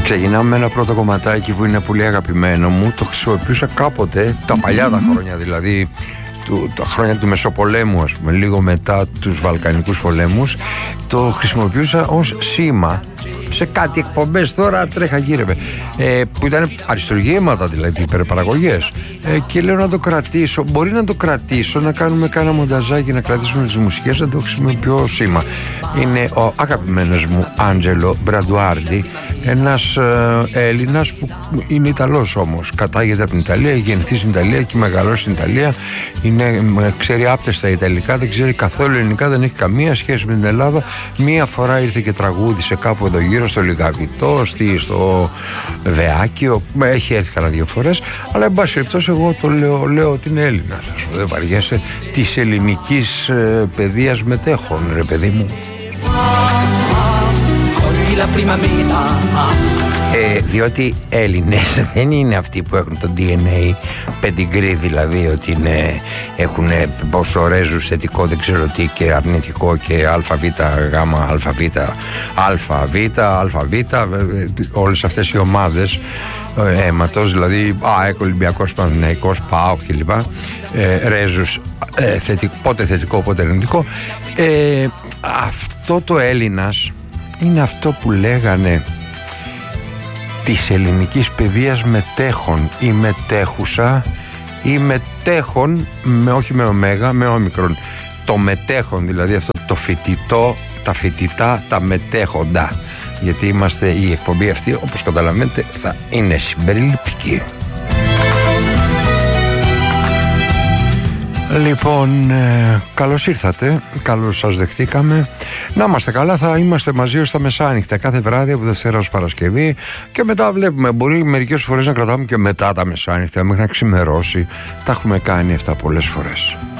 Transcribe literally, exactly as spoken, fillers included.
Ξεκινάμε με ένα πρώτο κομματάκι που είναι πολύ αγαπημένο μου. Το χρησιμοποιούσα κάποτε, τα παλιά τα χρόνια δηλαδή, του, τα χρόνια του Μεσοπολέμου, ας πούμε, λίγο μετά τους Βαλκανικούς πολέμους. Το χρησιμοποιούσα ως σήμα σε κάτι εκπομπές, τώρα τρέχα γύρευε, ε, που ήταν αριστουργήματα, δηλαδή υπερπαραγωγές, ε, και λέω να το κρατήσω, μπορεί να το κρατήσω, να κάνουμε κάνα μονταζάκι, να κρατήσουμε τις μουσικές, να το χρησιμοποιώ σήμα. Είναι ο αγαπημένος μου Άντζελο Μπραντουάρντι, ένας ε, Έλληνας που είναι Ιταλός όμως, κατάγεται από την Ιταλία, έχει γεννηθεί στην Ιταλία και μεγαλώσει στην Ιταλία, είναι, ξέρει άπτεστα Ιταλικά, δεν ξέρει καθόλου ελληνικά, δεν έχει καμία σχέση με την Ελλάδα. Μία φορά ήρθε και τραγούδισε κάπου εδώ γύρω στο Λιγαβητό, στο Βεάκιο, έχει έρθει κανένα δύο φορές, αλλά εν πάση περιπτώσει εγώ το λέω, λέω ότι είναι Έλληνας, δεν βαριέσαι, της ελληνικής ε, παιδείας μετέχων, ρε παιδί μου. Ε, διότι Έλληνες δεν είναι αυτοί που έχουν το ντι εν έι pedigree, δηλαδή ότι είναι, έχουν πόσο ρέζους θετικό δεν ξέρω τι και αρνητικό και ΑΒ, γάμα, ΑΒ, ΑΒ, ΑΒ, όλες αυτές οι ομάδες αίματος, δηλαδή ΑΕΚ, Ολυμπιακός, Παναθηναϊκός, ΠΑΟΚ κλπ. Ε, ρέζους ε, θετικό, πότε θετικό πότε αρνητικό. Ε, αυτό το Έλληνας είναι αυτό που λέγανε της ελληνικής παιδείας μετέχων ή μετέχουσα ή μετέχων, με, όχι με ωμέγα, με όμικρον. Το μετέχον, δηλαδή αυτό το φοιτητό, τα φοιτητά, τα μετέχοντα. Γιατί είμαστε, η εκπομπή αυτή, όπως καταλαβαίνετε, θα είναι συμπεριληπτική. Λοιπόν, ε, καλώς ήρθατε, καλώς σας δεχτήκαμε. Να είμαστε καλά, θα είμαστε μαζί ως τα μεσάνυχτα κάθε βράδυ από Δευτέρα ως Παρασκευή και μετά βλέπουμε, μπορεί μερικές φορές να κρατάμε και μετά τα μεσάνυχτα μέχρι να ξημερώσει. Τα έχουμε κάνει αυτά πολλές φορές.